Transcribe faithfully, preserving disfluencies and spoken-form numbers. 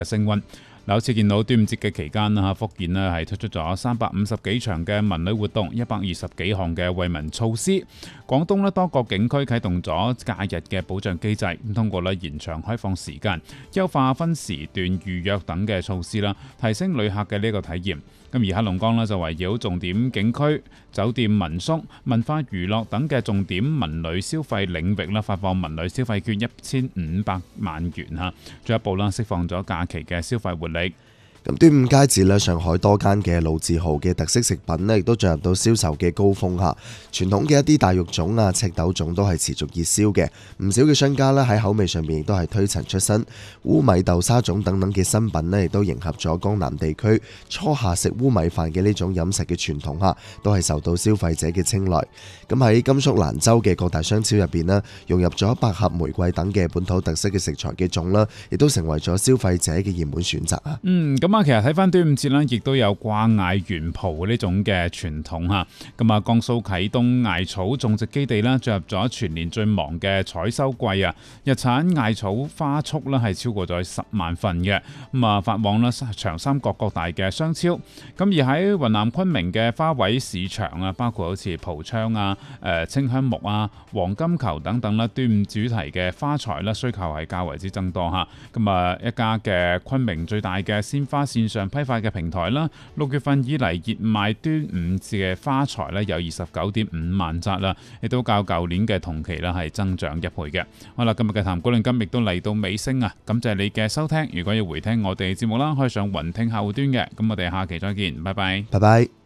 升溫。嗱，好似見到端午節嘅期間啦，福建呢係推出咗三百五十幾場嘅文旅活動，一百二十幾項嘅惠民措施。廣東呢多個景區啟動咗假日嘅保障機制，咁通過呢延長開放時間、優化分時段預約等嘅措施啦，提升旅客嘅呢個體驗。咁而黑龍江呢就圍繞重點景區、酒店民宿、文化娛樂等嘅重點文旅消費領域啦，發放文旅消費券一千五百萬元嚇，進一步啦釋放咗假期嘅消費活力。 咁端午佳節咧，上海多間嘅老字號嘅特色食品咧，亦都進入到銷售嘅高峰嚇。傳統嘅一啲大肉粽啊、赤豆粽都係持續熱銷嘅。唔少嘅商家咧喺口味上面亦都係推陳出新，烏米豆沙粽等等嘅新品咧，亦都迎合咗江南地區初夏食烏米飯嘅呢種飲食嘅傳統嚇，都係受到消費者嘅青睞。咁喺甘肅蘭州嘅各大商超入邊咧，融入咗百合、玫瑰等嘅本土特色嘅食材嘅粽啦，亦都成為咗消費者嘅熱門選擇啊。 嗯，咁啊，其實睇翻端午節啦，亦都有掛艾元蒲呢種嘅傳統嚇。咁啊，江蘇啟東艾草種植基地啦，進入咗全年最忙嘅採收季啊！日產艾草花束啦係超過咗十萬份嘅，咁啊發往啦長三角各大嘅商超。咁而喺雲南昆明嘅花卉市場啊，包括好似蒲槍啊、誒清香木啊、黃金球等等啦，端午主題嘅花材啦，需求係較為之增多嚇。咁啊，一家嘅昆明最大嘅鮮花線上批發嘅平台啦，六月份以嚟熱賣端午節嘅花材咧有二十九點五萬紮啦，亦都較舊年嘅同期啦係增長一倍嘅。好啦，今日嘅談古論今亦都嚟到尾聲啊！感謝你嘅收聽，如果要回聽我哋節目啦，可以上雲聽客戶端嘅。咁我哋下期再見，拜拜， 拜拜。